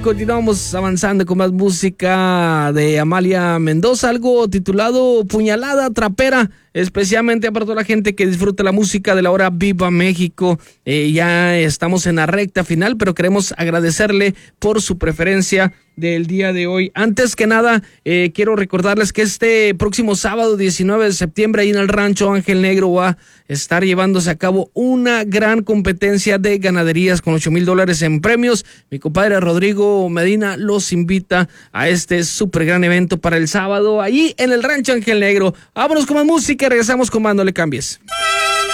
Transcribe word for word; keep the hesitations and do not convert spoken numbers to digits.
Continuamos avanzando con más música de Amalia Mendoza, algo titulado Puñalada Trapera, especialmente para toda la gente que disfruta la música de la hora Viva México. Eh, ya estamos en la recta final, pero queremos agradecerle por su preferencia del día de hoy. Antes que nada, eh, quiero recordarles que este próximo sábado diecinueve de septiembre, ahí en el Rancho Ángel Negro, va a estar llevándose a cabo una gran competencia de ganaderías con ocho mil dólares en premios. Mi compadre Rodrigo Medina los invita a este súper gran evento para el sábado, ahí en el Rancho Ángel Negro. Vámonos con más música y regresamos con más, no le cambies.